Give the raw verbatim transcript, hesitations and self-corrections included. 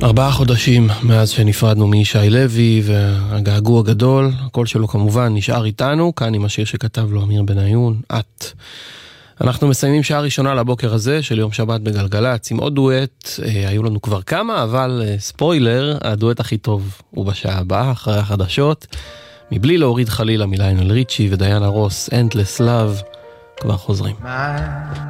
ארבעה חודשים מאז שנפרדנו מישי לוי והגעגוע גדול, הקול שלו כמובן נשאר איתנו, כאן עם השיר שכתב לו אמיר בניון, את. אנחנו מסיימים שעה ראשונה לבוקר הזה של יום שבת בגלגלץ עם עוד דואט, אה, היו לנו כבר כמה, אבל אה, ספוילר, הדואט הכי טוב הוא בשעה הבאה, אחרי החדשות, מבלי להוריד חלילה מליינל ריצ'י ודיינה רוס, Endless Love, כבר חוזרים.